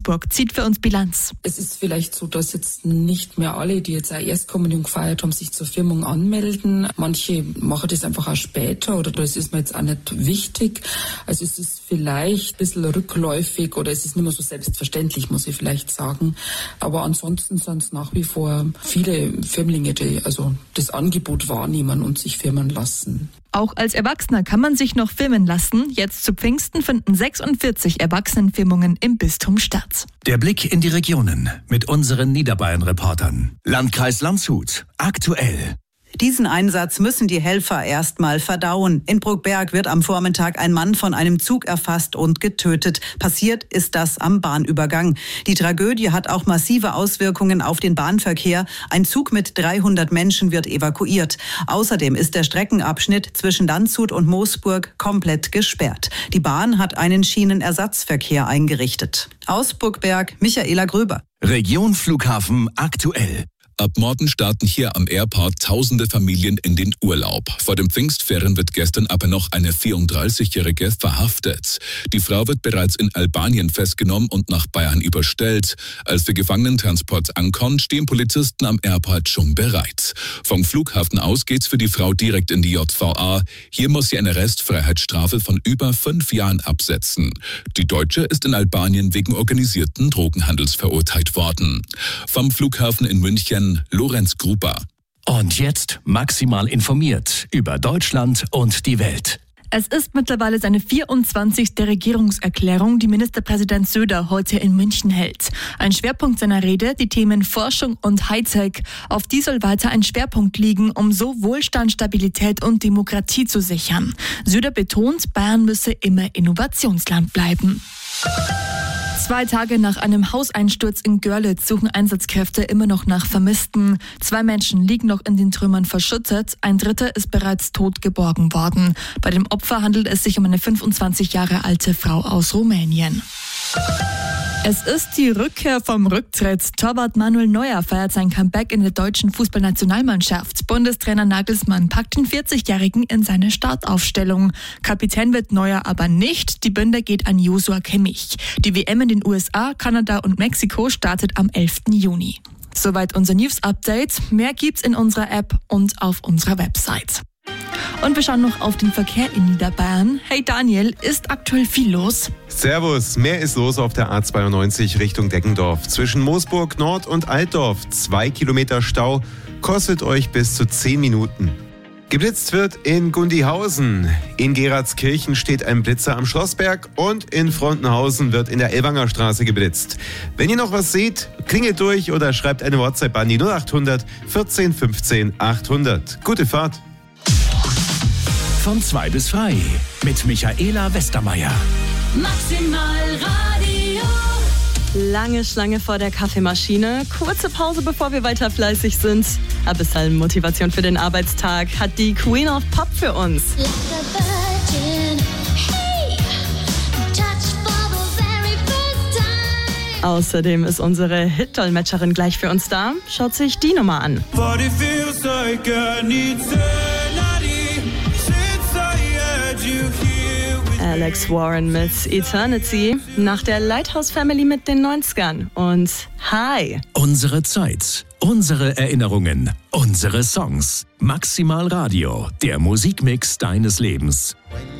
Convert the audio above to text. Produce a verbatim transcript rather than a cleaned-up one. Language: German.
Moosburg zieht für uns Bilanz. Es ist vielleicht so, dass jetzt nicht mehr alle, die jetzt auch Erstkommunion gefeiert haben, sich zur Firmung anmelden. Manche machen das einfach auch später oder das ist mir jetzt auch nicht wichtig. Also es ist vielleicht ein bisschen rückläufig oder es ist nicht mehr so selbstverständlich, muss ich vielleicht sagen. Aber ansonsten sind es nach wie vor viele Firmlinge, die also das Angebot wahrnehmen und sich firmen lassen. Auch als Erwachsener kann man sich noch firmen lassen. Jetzt zu Pfingsten finden sechsundvierzig Erwachsenenfirmungen im Bistum statt. Der Blick in die Regionen mit unseren Niederbayern-Reportern. Landkreis Landshut. Aktuell. Diesen Einsatz müssen die Helfer erst mal verdauen. In Bruckberg wird am Vormittag ein Mann von einem Zug erfasst und getötet. Passiert ist das am Bahnübergang. Die Tragödie hat auch massive Auswirkungen auf den Bahnverkehr. Ein Zug mit dreihundert Menschen wird evakuiert. Außerdem ist der Streckenabschnitt zwischen Landshut und Moosburg komplett gesperrt. Die Bahn hat einen Schienenersatzverkehr eingerichtet. Aus Bruckberg, Michaela Gröber. Region Flughafen aktuell. Ab morgen starten hier am Airport tausende Familien in den Urlaub. Vor den Pfingstferien wird gestern aber noch eine vierunddreißigjährige verhaftet. Die Frau wird bereits in Albanien festgenommen und nach Bayern überstellt. Als der Gefangenentransport ankommt, stehen Polizisten am Airport schon bereit. Vom Flughafen aus geht's für die Frau direkt in die J V A. Hier muss sie eine Restfreiheitsstrafe von über fünf Jahren absetzen. Die Deutsche ist in Albanien wegen organisierten Drogenhandels verurteilt worden. Vom Flughafen in München Lorenz Gruber. Und jetzt maximal informiert über Deutschland und die Welt. Es ist mittlerweile seine vierundzwanzigste Regierungserklärung, die Ministerpräsident Söder heute in München hält. Ein Schwerpunkt seiner Rede, die Themen Forschung und Hightech. Auf die soll weiter ein Schwerpunkt liegen, um so Wohlstand, Stabilität und Demokratie zu sichern. Söder betont, Bayern müsse immer Innovationsland bleiben. Zwei Tage nach einem Hauseinsturz in Görlitz suchen Einsatzkräfte immer noch nach Vermissten. Zwei Menschen liegen noch in den Trümmern verschüttet, ein dritter ist bereits tot geborgen worden. Bei dem Opfer handelt es sich um eine fünfundzwanzig Jahre alte Frau aus Rumänien. Es ist die Rückkehr vom Rücktritt. Torwart Manuel Neuer feiert sein Comeback in der deutschen Fußballnationalmannschaft. Bundestrainer Nagelsmann packt den vierzigjährigen in seine Startaufstellung. Kapitän wird Neuer aber nicht. Die Binde geht an Joshua Kimmich. Die W M in den U S A, Kanada und Mexiko startet am elften Juni. Soweit unser News-Update. Mehr gibt's in unserer App und auf unserer Website. Und wir schauen noch auf den Verkehr in Niederbayern. Hey Daniel, ist aktuell viel los? Servus, mehr ist los auf der A zweiundneunzig Richtung Deggendorf. Zwischen Moosburg Nord und Altdorf. Zwei Kilometer Stau, kostet euch bis zu zehn Minuten. Geblitzt wird in Gundihausen. In Geratskirchen steht ein Blitzer am Schlossberg und in Frontenhausen wird in der Ellwanger Straße geblitzt. Wenn ihr noch was seht, klingelt durch oder schreibt eine WhatsApp an die null achthundert vierzehn fünfzehn achthundert. Gute Fahrt! Von zwei bis frei mit Michaela Westermeier. Maximal Radio. Lange Schlange vor der Kaffeemaschine, kurze Pause, bevor wir weiter fleißig sind. Ab bis dahin Motivation für den Arbeitstag hat die Queen of Pop für uns. Außerdem ist unsere Hit-Dolmetscherin gleich für uns da. Schaut sich die Nummer an. Alex Warren mit Eternity, nach der Lighthouse Family mit den neunzigern und Hi. Unsere Zeit, unsere Erinnerungen, unsere Songs. Maximal Radio, der Musikmix deines Lebens.